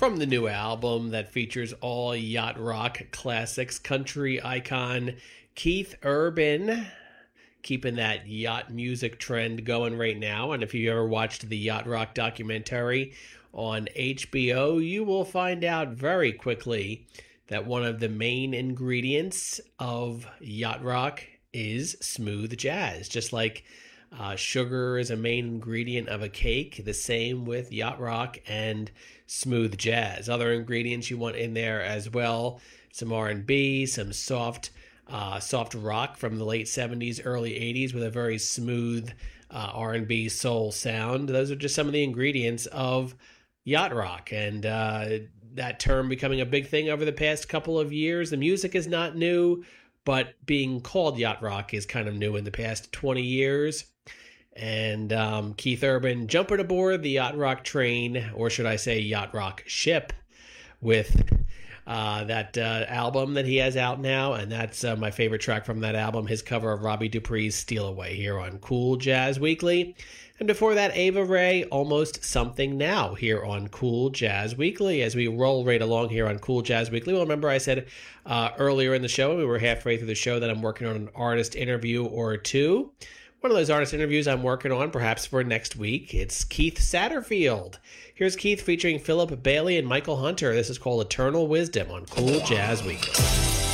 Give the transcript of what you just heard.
from the new album that features all yacht rock classics, country icon Keith Urban, keeping that yacht music trend going right now. And if you ever watched the Yacht Rock documentary on HBO, you will find out very quickly that one of the main ingredients of yacht rock is smooth jazz. Just like sugar is a main ingredient of a cake, the same with yacht rock and smooth jazz. Other ingredients you want in there as well: some R&B, some soft rock from the late 70s, early 80s with a very smooth R&B soul sound. Those are just some of the ingredients of yacht rock, and that term becoming a big thing over the past couple of years. The music is not new, but being called yacht rock is kind of new in the past 20 years. And Keith Urban jumping aboard the yacht rock train, or should I say yacht rock ship, with that album that he has out now. And that's my favorite track from that album, his cover of Robbie Dupree's Steal Away, here on Cool Jazz Weekly. And before that, Ava Ray, Almost Something Now, here on Cool Jazz Weekly. As we roll right along here on Cool Jazz Weekly, well, remember I said earlier in the show, we were halfway through the show, that I'm working on an artist interview or two. One of those artist interviews I'm working on, perhaps for next week, it's Keith Satterfield. Here's Keith featuring Philip Bailey and Michael Hunter. This is called Eternal Wisdom on Cool Jazz Weekly.